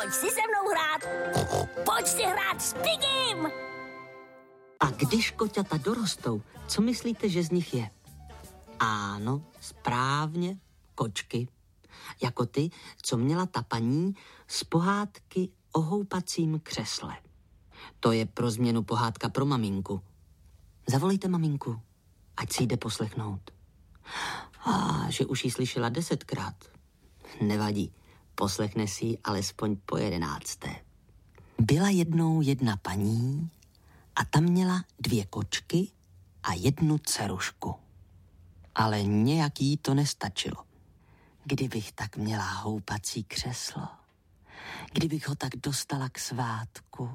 Pojď si se mnou hrát. Pojď si hrát s Pigim. A když koťata dorostou, co myslíte, že z nich je? Ano, správně, kočky. Jako ty, co měla ta paní z pohádky o houpacím křesle. To je pro změnu pohádka pro maminku. Zavolejte maminku, ať si jde poslechnout. Že už ji slyšela 10krát. Nevadí, poslechne si ji alespoň po 11. Byla jednou jedna paní a ta měla 2 kočky a 1 dcerušku. Ale nějak jí to nestačilo. Kdybych tak měla houpací křeslo, kdybych ho tak dostala k svátku.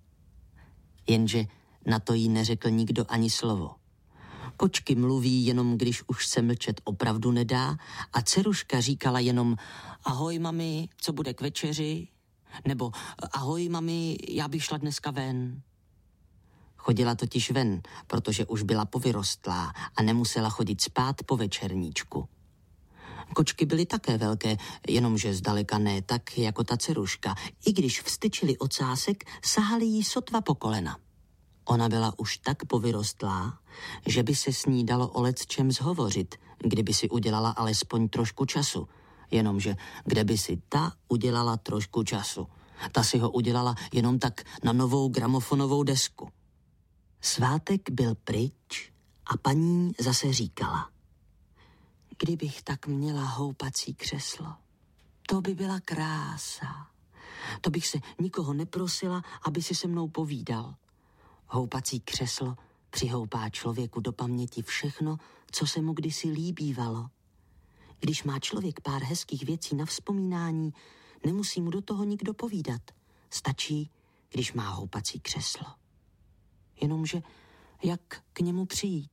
Jenže na to jí neřekl nikdo ani slovo. Kočky mluví jenom, když už se mlčet opravdu nedá a dceruška říkala jenom ahoj mami, co bude k večeři? Nebo ahoj mami, já bych šla dneska ven. Chodila totiž ven, protože už byla povyrostlá a nemusela chodit spát po večerníčku. Kočky byly také velké, jenomže zdaleka ne tak jako ta dceruška. I když vstyčili ocásek, sahali jí sotva po kolena. Ona byla už tak povyrostlá, že by se s ní dalo o lecčem zhovořit, kdyby si udělala alespoň trošku času. Jenomže kde by si ta udělala trošku času? Ta si ho udělala jenom tak na novou gramofonovou desku. Svátek byl pryč a paní zase říkala: kdybych tak měla houpací křeslo, to by byla krása. To bych se nikoho neprosila, aby si se mnou povídal. Houpací křeslo přihoupá člověku do paměti všechno, co se mu kdysi líbívalo. Když má člověk pár hezkých věcí na vzpomínání, nemusí mu do toho nikdo povídat. Stačí, když má houpací křeslo. Jenomže jak k němu přijít?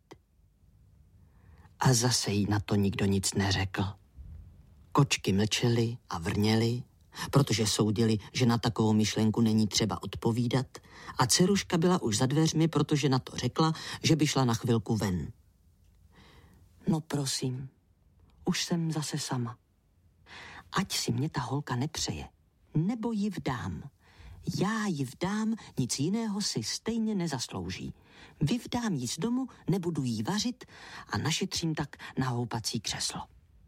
A zase jí na to nikdo nic neřekl. Kočky mlčely a vrněly, protože soudili, že na takovou myšlenku není třeba odpovídat, a dceruška byla už za dveřmi, protože na to řekla, že by šla na chvilku ven. No prosím, už jsem zase sama. Ať si mě ta holka nepřeje, nebo ji vdám. Já ji vdám, nic jiného si stejně nezaslouží. Vyvdám ji z domu, nebudu jí vařit a našetřím tak na houpací křeslo.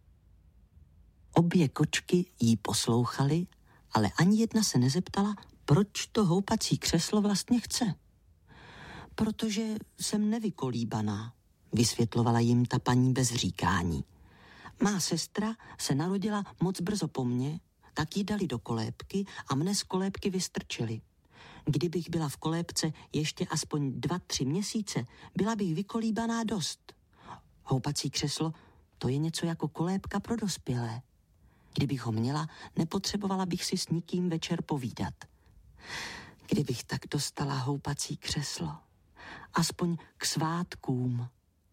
Obě kočky jí poslouchaly, ale ani jedna se nezeptala, proč to houpací křeslo vlastně chce. Protože jsem nevykolíbaná, vysvětlovala jim ta paní bez říkání. Má sestra se narodila moc brzo po mně, tak ji dali do kolébky a mne z kolébky vystrčili. Kdybych byla v kolébce ještě aspoň 2-3 měsíce, byla bych vykolíbaná dost. Houpací křeslo, to je něco jako kolébka pro dospělé. Kdybych ho měla, nepotřebovala bych si s nikým večer povídat. Kdybych tak dostala houpací křeslo, aspoň k svátkům.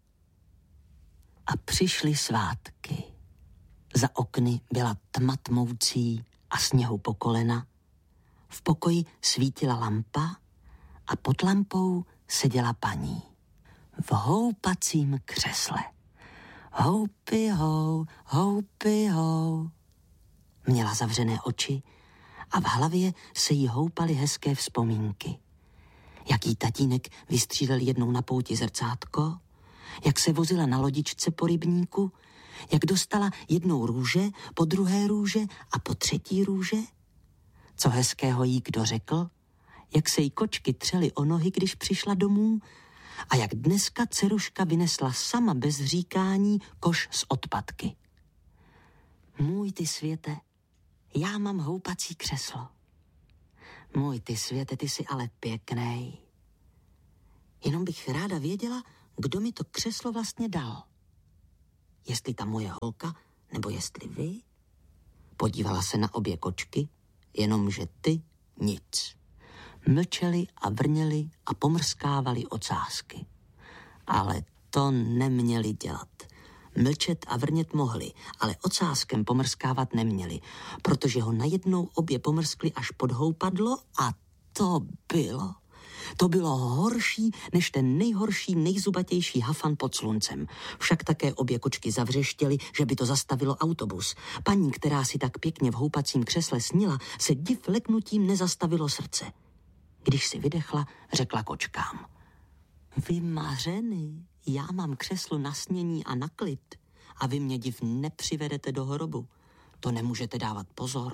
A přišly svátky. Za okny byla tma tmoucí a sněhu po kolena. V pokoji svítila lampa a pod lampou seděla paní. V houpacím křesle. Houpy hou, houpy hou. Měla zavřené oči a v hlavě se jí houpaly hezké vzpomínky. Jak jí tatínek vystřílel jednou na pouti zrcátko, jak se vozila na lodičce po rybníku, jak dostala jednou růže, po druhé růže a po třetí růže. Co hezkého jí kdo řekl, jak se jí kočky třely o nohy, když přišla domů, a jak dneska dceruška vynesla sama bez říkání koš s odpadky. Můj ty světe, já mám houpací křeslo. Můj ty světe, ty jsi ale pěknej. Jenom bych ráda věděla, kdo mi to křeslo vlastně dal. Jestli ta moje holka, nebo jestli vy? Podívala se na obě kočky, jenomže ty nic. Mlčeli a vrněli a pomrskávali ocásky. Ale to neměli dělat. Mlčet a vrnět mohli, ale ocáskem pomrskávat neměli, protože ho najednou obě pomrskli až pod houpadlo a to bylo. To bylo horší než ten nejhorší, nejzubatější hafan pod sluncem. Však také obě kočky zavřeštěly, že by to zastavilo autobus. Paní, která si tak pěkně v houpacím křesle snila, se div leknutím nezastavilo srdce. Když si vydechla, řekla kočkám: Vy mařeny, já mám křeslo na snění a na klid a vy mě div nepřivedete do hrobu. To nemůžete dávat pozor.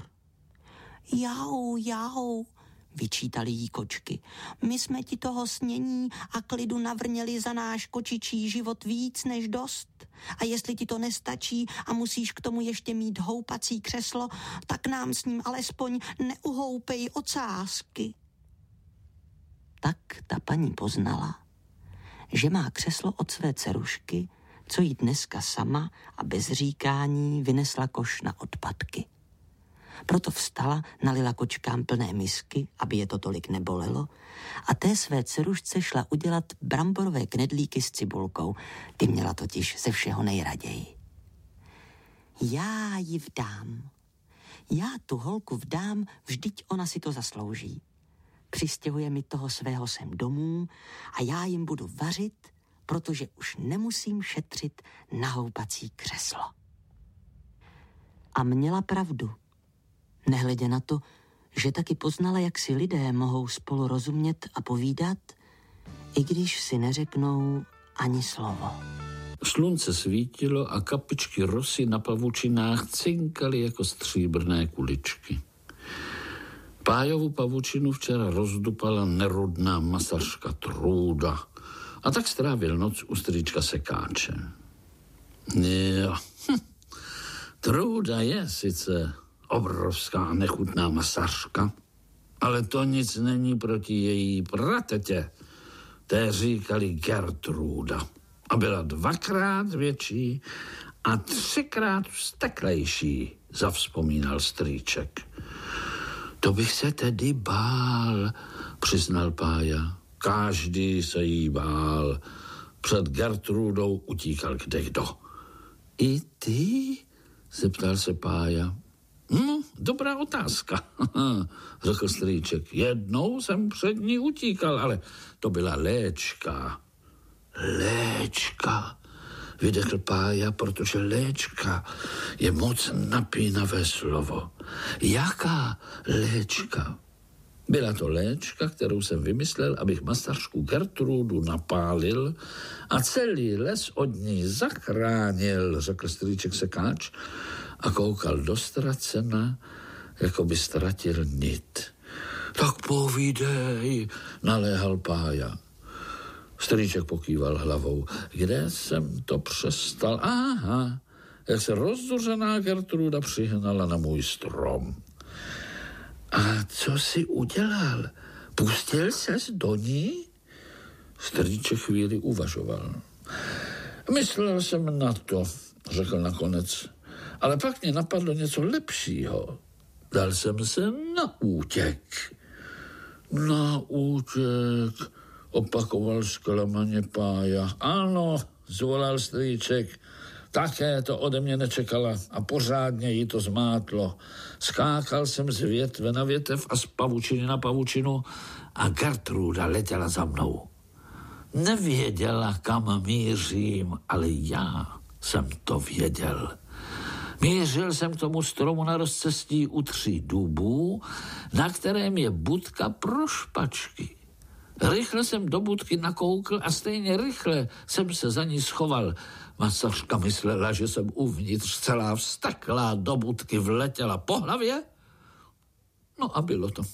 Jau, vyčítali jí kočky. My jsme ti toho snění a klidu navrněli za náš kočičí život víc než dost. A jestli ti to nestačí a musíš k tomu ještě mít houpací křeslo, tak nám s ním alespoň neuhoupej ocásky. Tak ta paní poznala, že má křeslo od své dcerušky, co jí dneska sama a bez říkání vynesla koš na odpadky. Proto vstala, nalila kočkám plné misky, aby je to tolik nebolelo, a té své dcerušce šla udělat bramborové knedlíky s cibulkou. Ty měla totiž ze všeho nejraději. Já ji vdám. Já tu holku vdám, vždyť ona si to zaslouží. Přistěhuje mi toho svého sem domů a já jim budu vařit, protože už nemusím šetřit na houpací křeslo. A měla pravdu. Nehledě na to, že taky poznala, jak si lidé mohou spolu rozumět a povídat, i když si neřeknou ani slovo. Slunce svítilo a kapičky rosy na pavučinách cinkaly jako stříbrné kuličky. Pájovu pavučinu včera rozdupala nerudná masařka Trůda a tak strávil noc u strýčka Sekáče. Jo, Trůda je sice obrovská nechutná masařka, ale to nic není proti její pratetě. Té říkali Gertruda a byla 2krát větší a 3krát vzteklejší, zavzpomínal strýček. To bych se tedy bál, přiznal Pája. Každý se jí bál. Před Gertrudou utíkal kdekdo. I ty? Zeptal se Pája. No, dobrá otázka, řekl strýček. Jednou jsem před ní utíkal, ale to byla Léčka. Léčka, vydechl Pája, protože Léčka je moc napínavé slovo. Jaká Léčka? Byla to Léčka, kterou jsem vymyslel, abych masařku Gertrudu napálil a celý les od ní zachránil, řekl strýček Sekáč a koukal dostracena, jako by ztratil nit. Tak povídej, naléhal Pája. Strýček pokýval hlavou. Kde jsem to přestal? Aha, jak se rozzuřená Gertruda přihnala na můj strom. A co jsi udělal? Pustil ses do ní? Strýček chvíli uvažoval. Myslel jsem na to, řekl nakonec. Ale pak mě napadlo něco lepšího. Dal jsem se na útěk. Na útěk, opakoval zklamaně Pája. Ano, zvolal strýček. Také to ode mě nečekala a pořádně jí to zmátlo. Skákal jsem z větve na větev a z pavučiny na pavučinu a Gertruda letěla za mnou. Nevěděla, kam mířím, ale já jsem to věděl. Mířil jsem k tomu stromu na rozcestí u 3 dubů, na kterém je budka pro špačky. Rychle jsem do budky nakoukl a stejně rychle jsem se za ní schoval. Masařka myslela, že jsem uvnitř celá vzteklá do budky vletěla po hlavě. No a bylo to.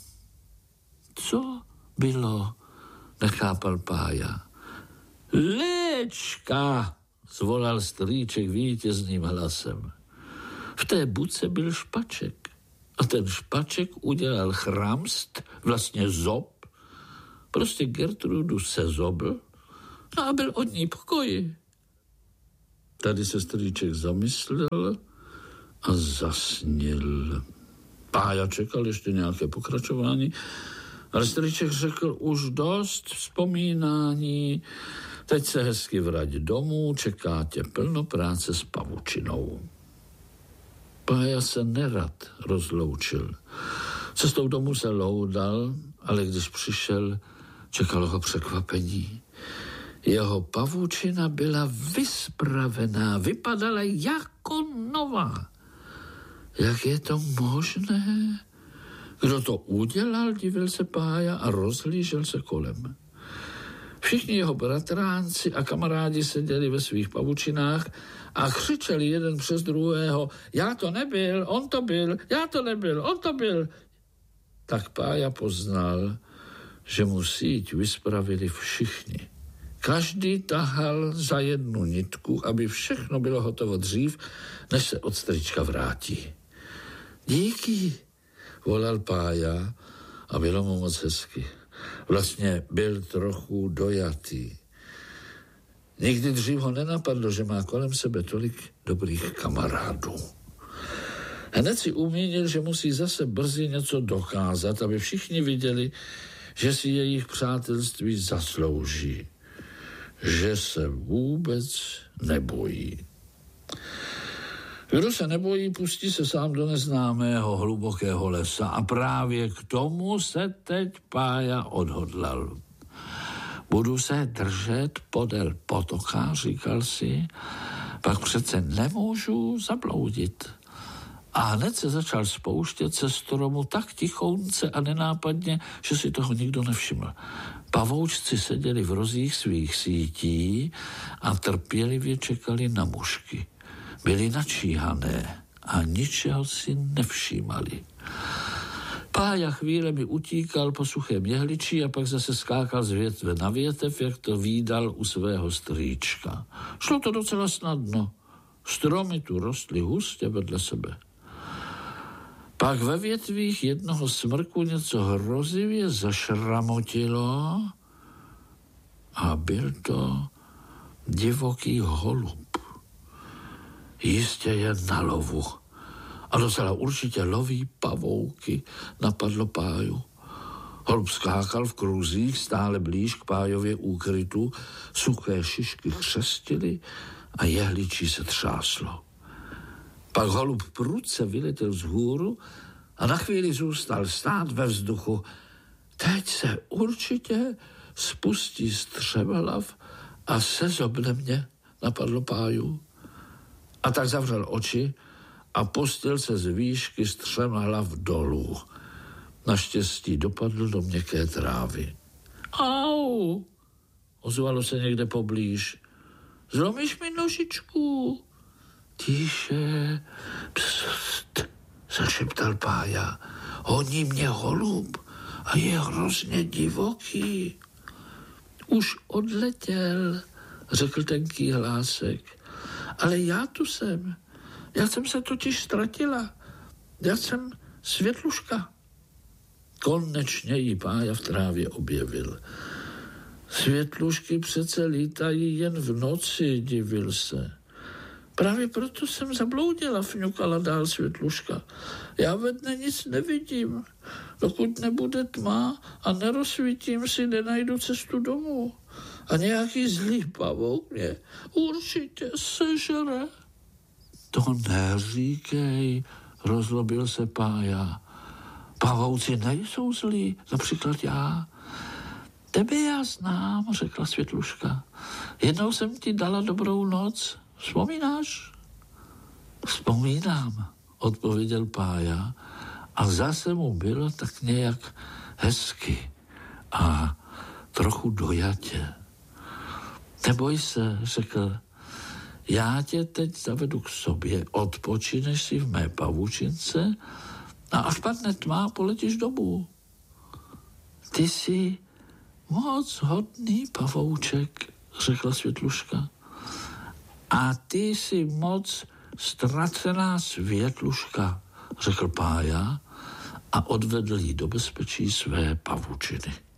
Co bylo? Nechápal Pája. Léčka, zvolal strýček vítězným hlasem. V té budce byl špaček a ten špaček udělal chramst, vlastně zob. Prostě Gertrudu se zobl a byl od ní pokoji. Tady se strýček zamyslel a zasnil. Pája čekal ještě nějaké pokračování, ale strýček řekl už dost vzpomínání. Teď se hezky vrať domů, čeká tě plno práce s pavučinou. Pája se nerad rozloučil. Cestou domů se loudal, ale když přišel, Čekalo ho překvapení. Jeho pavučina byla vyspravená, vypadala jako nová. Jak je to možné? Kdo to udělal, divil se Pája a rozhlížel se kolem. Všichni jeho bratránci a kamarádi seděli ve svých pavučinách a křičeli jeden přes druhého: já to nebyl, on to byl, já to nebyl, on to byl. Tak Pája poznal, že mu síť vyspravili všichni. Každý tahal za jednu nitku, aby všechno bylo hotovo dřív, než se od strýčka vrátí. Díky, volal Pája a bylo mu moc hezky. Vlastně byl trochu dojatý. Nikdy dřív ho nenapadlo, že má kolem sebe tolik dobrých kamarádů. Hned si umínil, že musí zase brzy něco dokázat, aby všichni viděli, že si jejich přátelství zaslouží. Že se vůbec nebojí. Kdo se nebojí, pustí se sám do neznámého hlubokého lesa a právě k tomu se teď Pája odhodlal. Budu se držet podél potoka, říkal si, pak přece nemůžu zabloudit. A hned se začal spouštět se stromu tak tichounce a nenápadně, že si toho nikdo nevšiml. Pavoučci seděli v rozích svých sítí a trpělivě čekali na mušky. Byli načíhané a ničeho si nevšímali. Pája chvílemi utíkal po suchém jehličí a pak zase skákal z větve na větev, jak to vídal u svého strýčka. Šlo to docela snadno. Stromy tu rostly hustě vedle sebe. Pak ve větvích jednoho smrku něco hrozivě zašramotilo a byl to divoký holub. Jistě je na lovu. A docela určitě loví pavouky, napadlo Páju. Holub skákal v kruzích stále blíž k Pájově úkrytu, suché šišky chřestily a jehličí se třáslo. Pak holub prudce vyletěl vzhůru a na chvíli zůstal stát ve vzduchu. Teď se určitě spustí střemhlav a sezobne mě, napadlo Páju. A tak zavřel oči a pustil se z výšky střemhlav dolů. Naštěstí dopadl do měkké trávy. Au, ozvalo se někde poblíž. Zlomíš mi nožičku? Tiše, pst, zašeptal Pája. Honí mě holub a je hrozně divoký. Už odletěl, řekl tenký hlásek. Ale já tu jsem. Já jsem se totiž ztratila. Já jsem Světluška. Konečně ji Pája v trávě objevil. Světlušky přece lítají jen v noci, divil se. Právě proto jsem zabloudila, fňukala dál Světluška. Já ve dne nic nevidím. Dokud nebude tma a nerozsvítím si, nenajdu cestu domů. A nějaký zlý pavouk mě určitě sežere. To neříkej, rozlobil se Pája. Pavouci nejsou zlí, například já. Tebe já znám, řekla Světluška. Jednou jsem ti dala dobrou noc. Vzpomínáš? Vzpomínám, odpověděl Pája a zase mu bylo tak nějak hezky a trochu dojatě. Neboj se, řekl, já tě teď zavedu k sobě, odpočineš si v mé pavučince a až padne tma, poletíš domů. Ty jsi moc hodný pavouček, řekla Světluška. A ty jsi moc ztracená Světluška, řekl Pája a odvedl jí do bezpečí své pavučiny.